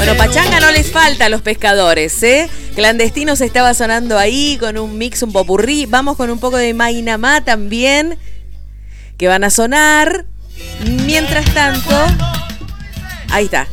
Bueno, pachanga no les falta a los pescadores, ¿eh? Clandestinos estaba sonando ahí con un mix, un popurrí. Vamos con un poco de Mainamá también, que van a sonar. Mientras tanto, ahí está.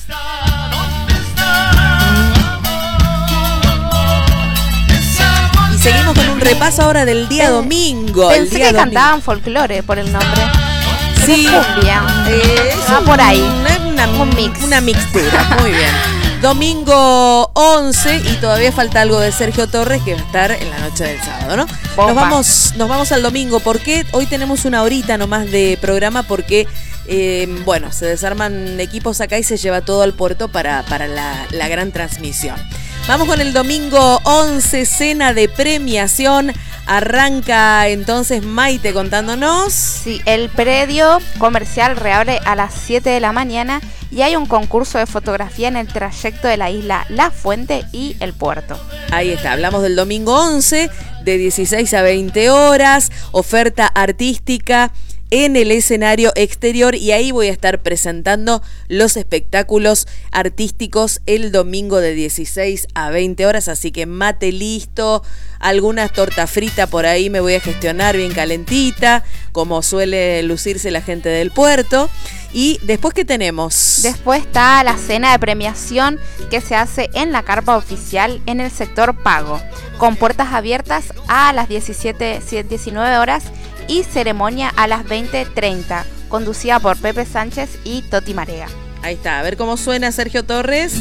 Y seguimos con un repaso ahora del día domingo. Pensé que cantaban folclore por el nombre. Sí, cumbia. Va por ahí. Una mixtura, muy bien. Domingo 11 y todavía falta algo de Sergio Torres que va a estar en la noche del sábado, ¿no? Nos vamos al domingo porque hoy tenemos una horita nomás de programa porque, bueno, se desarman equipos acá y se lleva todo al puerto para la gran transmisión. Vamos con el domingo 11, cena de premiación. Arranca entonces Maite contándonos. Sí, el predio comercial reabre a las 7 de la mañana y hay un concurso de fotografía en el trayecto de la isla La Fuente y el puerto. Ahí está, hablamos del domingo 11 de 16 a 20 horas, oferta artística en el escenario exterior y ahí voy a estar presentando los espectáculos artísticos el domingo de 16 a 20 horas, así que mate listo, algunas torta frita por ahí me voy a gestionar bien calentita, como suele lucirse la gente del puerto. Y después, ¿qué tenemos? Después está la cena de premiación que se hace en la carpa oficial en el sector pago, con puertas abiertas a las 19 horas y ceremonia a las 20:30, conducida por Pepe Sánchez y Toti Marea. Ahí está, a ver cómo suena Sergio Torres.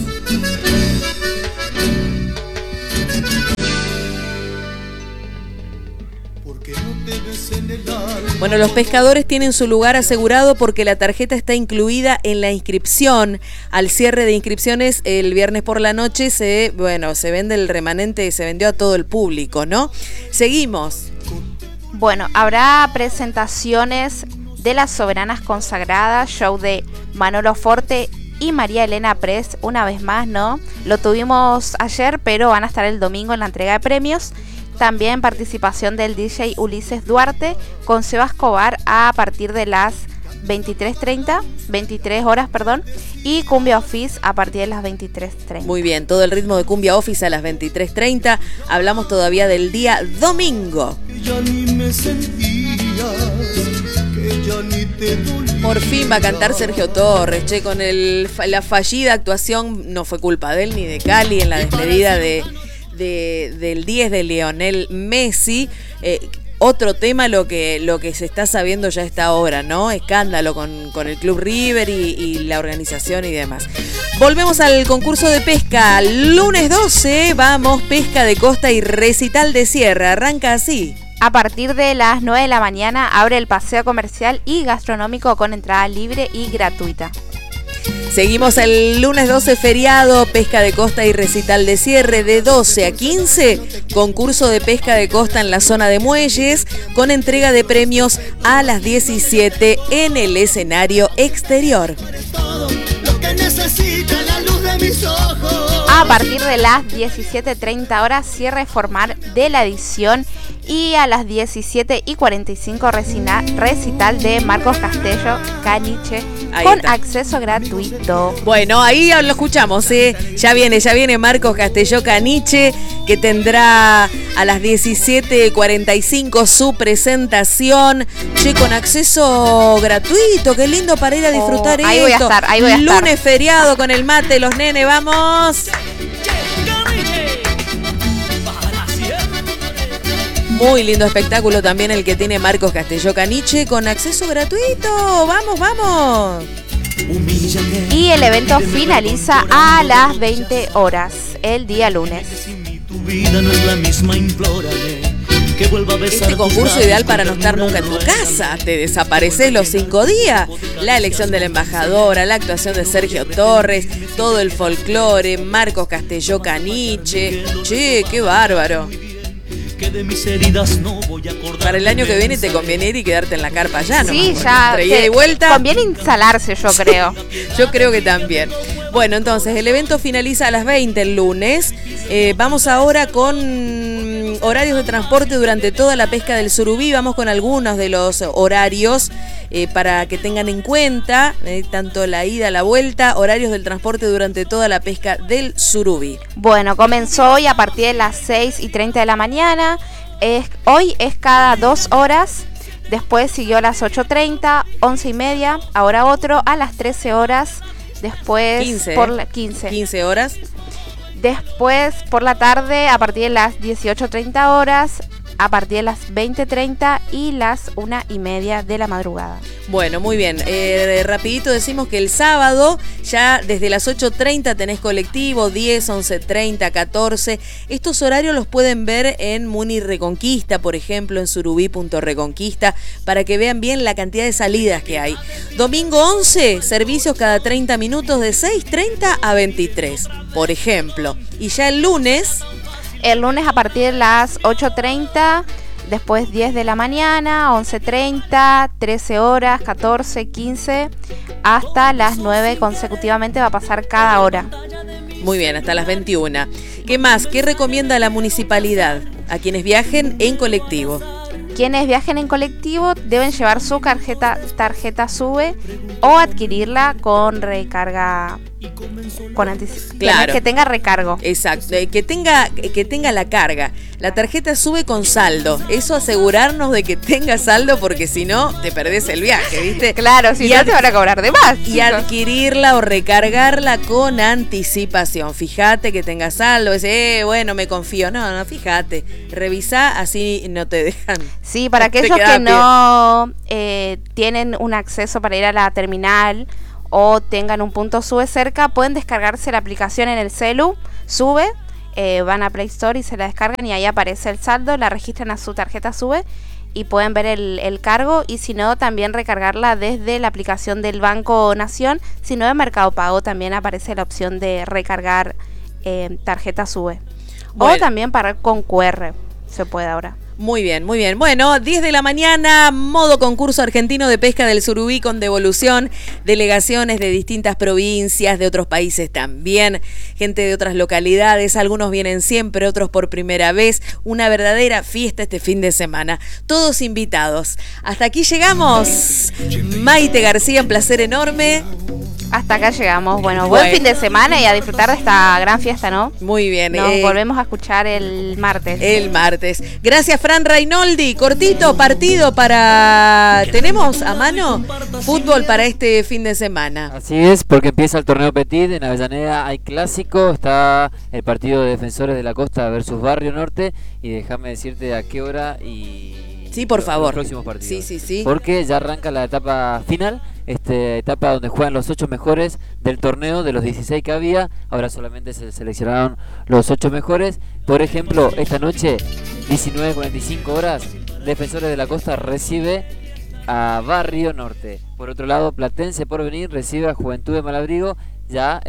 Bueno, los pescadores tienen su lugar asegurado porque la tarjeta está incluida en la inscripción. Al cierre de inscripciones el viernes por la noche se vende el remanente, se vendió a todo el público, ¿no? Seguimos. Bueno, habrá presentaciones de las soberanas consagradas, show de Manolo Forte y María Elena Press, una vez más, ¿no? Lo tuvimos ayer, pero van a estar el domingo en la entrega de premios. También participación del DJ Ulises Duarte con Seba Escobar a partir de las 23 horas, y Cumbia Office a partir de las 23:30. Muy bien, todo el ritmo de Cumbia Office a las 23:30. Hablamos todavía del día domingo. Por fin va a cantar Sergio Torres, che, con la fallida actuación, no fue culpa de él ni de Cali en la despedida del 10 de Lionel Messi. Otro tema lo que se está sabiendo ya a esta hora, ¿no? Escándalo con el Club River y la organización y demás. Volvemos al concurso de pesca. Lunes 12, vamos, pesca de costa y recital de sierra. Arranca así. A partir de las 9 de la mañana abre el paseo comercial y gastronómico con entrada libre y gratuita. Seguimos el lunes 12, feriado, pesca de costa y recital de cierre de 12 a 15, concurso de pesca de costa en la zona de muelles, con entrega de premios a las 17 en el escenario exterior. A partir de las 17:30 horas, cierre formal de la edición y a las 17:45 recital de Marcos Castello Caniche con está. Acceso gratuito. Bueno, ahí lo escuchamos, ¿eh? Ya viene Marcos Castello Caniche, que tendrá a las 17:45 su presentación, che, con acceso gratuito. Qué lindo para ir a disfrutar ahí esto. Ahí voy a estar. Lunes feriado con el mate, los nenes, vamos. Muy lindo espectáculo también el que tiene Marcos Castelló Caniche con acceso gratuito. ¡Vamos! Y el evento finaliza a las 20 horas el día lunes. Este concurso ideal para no estar nunca en tu casa. Te desapareces los 5 días. La elección de la embajadora, la actuación de Sergio Torres, todo el folclore, Marcos Castelló Caniche. Che, qué bárbaro. Para el año que viene te conviene ir y quedarte en la carpa allá, ¿no? Sí, ya. Entre ida y vuelta. Conviene instalarse, yo creo. Yo creo que también. Bueno, entonces el evento finaliza a las 20 el lunes. Vamos ahora con horarios de transporte durante toda la pesca del surubí. Vamos con algunos de los horarios para que tengan en cuenta, tanto la ida, la vuelta, horarios del transporte durante toda la pesca del surubí. Bueno, comenzó hoy a partir de las 6:30 de la mañana. Hoy es cada 2 horas. Después siguió a las 8:30, 11:30, ahora otro a las 13 horas. Después 15 horas. Después por la tarde a partir de las 18:30 horas, a partir de las 20:30 y las 1:30 de la madrugada. Bueno, muy bien. Rapidito decimos que el sábado ya desde las 8:30 tenés colectivo, 10, 11:30, 14. Estos horarios los pueden ver en Muni Reconquista, por ejemplo, en surubí.reconquista, para que vean bien la cantidad de salidas que hay. Domingo 11, servicios cada 30 minutos de 6:30 a 23, por ejemplo. Y ya el lunes a partir de las 8:30, después 10 de la mañana, 11:30, 13 horas, 14, 15, hasta las 9 consecutivamente va a pasar cada hora. Muy bien, hasta las 21. ¿Qué más? ¿Qué recomienda la municipalidad a quienes viajen en colectivo? Quienes viajen en colectivo deben llevar su tarjeta SUBE o adquirirla con recarga, claro, que tenga recargo. Exacto, que tenga la carga. La tarjeta SUBE con saldo. Eso asegurarnos de que tenga saldo, porque si no te perdés el viaje, ¿viste? Claro, si no te van a cobrar de más. Y adquirirla o recargarla con anticipación. Fíjate que tenga saldo. Bueno, me confío. No, fíjate. Revisá, así no te dejan. Sí, para aquellos que no tienen un acceso para ir a la terminal o tengan un punto SUBE cerca, pueden descargarse la aplicación en el celu, SUBE, van a Play Store y se la descargan y ahí aparece el saldo, la registran a su tarjeta SUBE y pueden ver el cargo, y si no, también recargarla desde la aplicación del Banco Nación. Si no, de Mercado Pago también aparece la opción de recargar tarjeta SUBE. Bueno. O también pagar con QR, se puede ahora. Muy bien, muy bien. Bueno, 10 de la mañana, modo concurso argentino de pesca del surubí con devolución, delegaciones de distintas provincias, de otros países también, gente de otras localidades, algunos vienen siempre, otros por primera vez, una verdadera fiesta este fin de semana. Todos invitados. Hasta aquí llegamos. Maite García, un placer enorme. Hasta acá llegamos. Bueno, buen fin de semana y a disfrutar de esta gran fiesta, ¿no? Muy bien. Nos volvemos a escuchar el martes. El martes. Gracias, Fran Rainoldi. Cortito partido para... ¿Tenemos a mano fútbol para este fin de semana? Así es, porque empieza el torneo Petit. En Avellaneda hay clásico. Está el partido de Defensores de la Costa versus Barrio Norte. Y déjame decirte a qué hora y... Sí, por favor. Los próximos partidos. Sí. Porque ya arranca la etapa final. Etapa donde juegan los 8 mejores del torneo, de los 16 que había. Ahora solamente se seleccionaron los 8 mejores. Por ejemplo, esta noche, 19:45 horas, Defensores de la Costa recibe a Barrio Norte. Por otro lado, Platense Porvenir recibe a Juventud de Malabrigo ya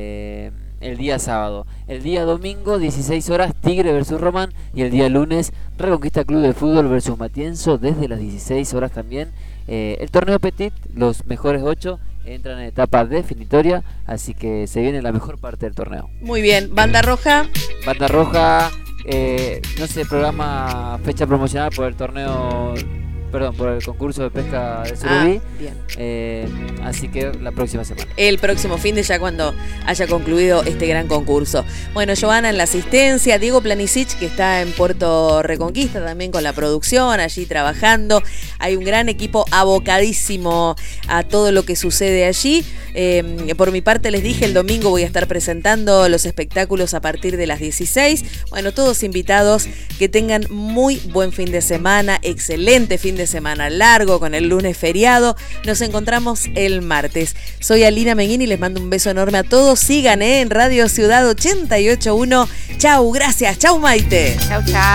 el día sábado. El día domingo, 16 horas, Tigre versus Román. Y el día lunes, Reconquista Club de Fútbol versus Matienzo desde las 16 horas también. El torneo Petit, los mejores 8 entran en etapa definitoria, así que se viene la mejor parte del torneo. Muy bien, Banda Roja. Banda Roja, no se programa fecha promocional por el torneo, por el concurso de pesca de surubí. Bien. Así que la próxima semana. El próximo fin de ya cuando haya concluido este gran concurso. Bueno, Joana en la asistencia, Diego Planisic, que está en Puerto Reconquista también con la producción, allí trabajando. Hay un gran equipo abocadísimo a todo lo que sucede allí. Por mi parte les dije, el domingo voy a estar presentando los espectáculos a partir de las 16. Bueno, todos invitados, que tengan muy buen fin de semana, excelente fin de semana largo con el lunes feriado. Nos encontramos el martes. Soy Alina Menguini y les mando un beso enorme a todos. Sigan en Radio Ciudad 88.1. Chau, gracias. Chau, Maite. Chau, chau.